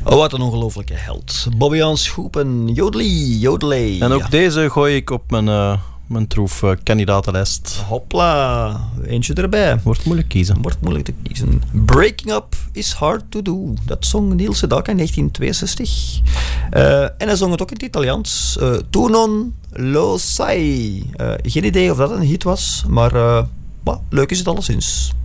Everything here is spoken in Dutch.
Oh, wat een ongelofelijke held. Bobby Hans Schoep en Jodelay. En ook deze gooi ik op mijn troef kandidatenlijst. Hopla, eentje erbij. Wordt moeilijk te kiezen. Breaking Up is Hard to Do. Dat zong Neil Sedaka in 1962. En hij zong het ook in het Italiaans. Tu non lo sai. Geen idee of dat een hit was, maar leuk is het alleszins.